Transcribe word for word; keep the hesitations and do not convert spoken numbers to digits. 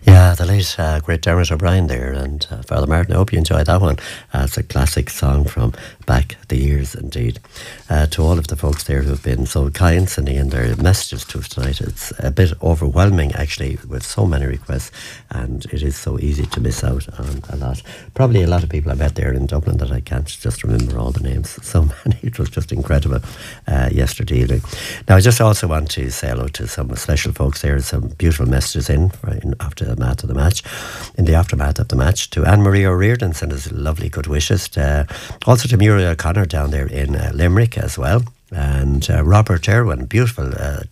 Yeah, the late uh, great Dermot O'Brien there and uh, Father Martin. I hope you enjoyed that one. Uh, it's a classic song from back the years indeed. Uh, to all of the folks there who've been so kind sending in their messages to us tonight. It's a bit overwhelming actually with so many requests, and it is so easy to miss out on a lot. Probably a lot of people I met there in Dublin that I can't just remember all the names. So many. It was just incredible uh, yesterday evening. Now I just also want to say hello to some special folks there. Some beautiful messages in, for, in after the aftermath of the match, in the aftermath of the match, to Anne-Marie O'Riordan, send us lovely good wishes. To, also to Muriel O'Connor down there in uh, Limerick as well. And uh, Robert Irwin, beautiful uh,